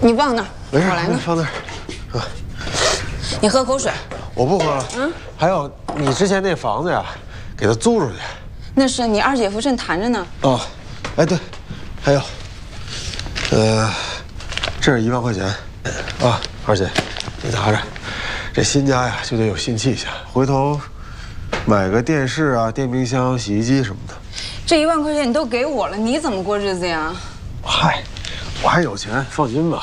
你放那儿， 没事， 我来呢。 放那儿。啊， 你喝口水。 我不喝了。还有你之前那房子呀，给他租出去。 那是你二姐夫正谈着呢。 哦，哎对，还有，这是1万块钱，啊，二姐，你拿着。这新家呀，就得有新气象。回头买个电视啊、电冰箱、洗衣机什么的。 这1万块钱你都给我了，你怎么过日子呀？ 嗨，我还有钱，放心吧。